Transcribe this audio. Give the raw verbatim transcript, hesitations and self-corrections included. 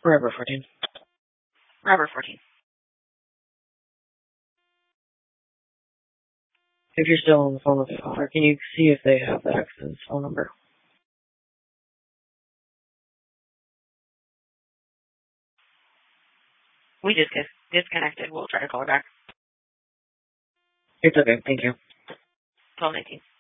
Forever fourteen. Robert fourteen. If you're still on the phone with the caller, can you see if they have the ex's phone number? We just dis- disconnected. We'll try to call her back. It's okay. Thank you. twelve nineteen.